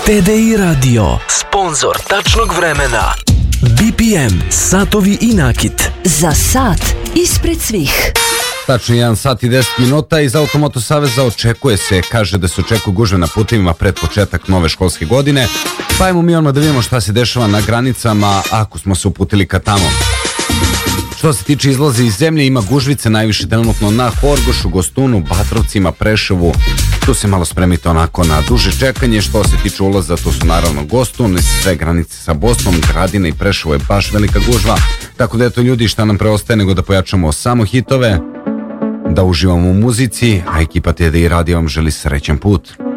TDI Radio, sponzor tačnog vremena. BPM, satovi i nakit. Za sat ispred svih. Tačno 1 sat i 10 minuta. Iz Automoto Saveza očekuje se, kaže da se očekuju gužve na putevima pred početak nove školske godine. Pa ajmo mi odmah da vidimo šta se dešava na granicama ako smo se uputili ka tamo. Što se tiče izlaza iz zemlje, ima gužvice najviše trenutno na Horgošu, Gostunu, Batrovcima, Preševu. Tu se malo spremite onako na duže čekanje. Što se tiče ulaza, to su naravno Gostun, sve granice sa Bosnom, Gradina i Preševo je baš velika gužva. Tako da eto ljudi, šta nam preostaje nego da pojačamo samo hitove, da uživamo u muzici, a ekipa TDI Radio vam želi srećan put.